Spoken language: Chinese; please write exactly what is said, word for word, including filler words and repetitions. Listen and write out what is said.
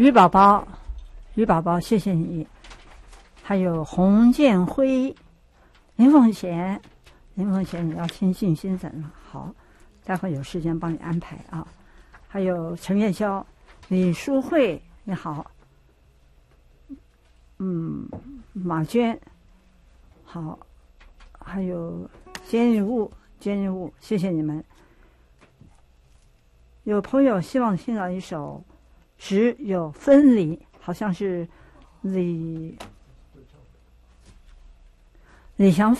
于宝宝，于宝宝，谢谢你。还有洪建辉、林凤贤，林凤贤你要先信先诊了，好，待会有时间帮你安排啊。还有陈月霄、李淑慧，你好。嗯，马娟，好，还有坚日物，坚日物，谢谢你们。有朋友希望听到一首《只有分离》，好像是李李祥